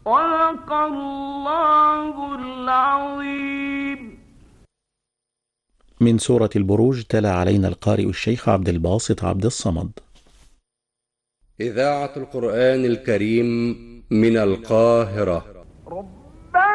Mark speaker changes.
Speaker 1: صدق الله العظيم.
Speaker 2: من سورة البروج تلا علينا القارئ الشيخ عبد الباسط عبد الصمد.
Speaker 3: إذاعة القرآن الكريم من القاهرة.